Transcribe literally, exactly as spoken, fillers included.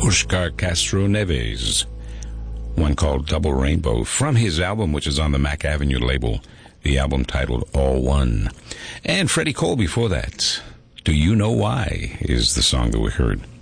Oscar Castro Neves. One called Double Rainbow from his album, which is on the Mac Avenue label. The album titled All One. And Freddie Cole before that. Do You Know Why is the song that we heard.